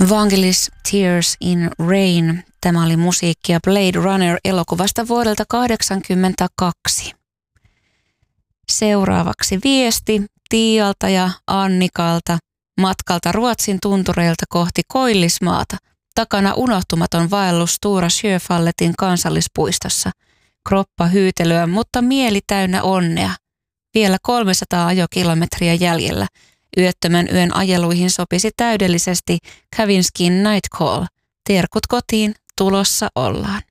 Vangelis Tears in Rain. Tämä oli musiikkia Blade Runner-elokuvasta vuodelta 1982. Seuraavaksi viesti Tiialta ja Annikalta matkalta Ruotsin tuntureilta kohti Koillismaata. Takana unohtumaton vaellus Stora Sjöfalletin kansallispuistossa. Kroppa hyytelyä, mutta mieli täynnä onnea. Vielä 300 ajokilometriä jäljellä. Yöttömän yön ajeluihin sopisi täydellisesti Kavinskin Night Call. Terkut kotiin, tulossa ollaan.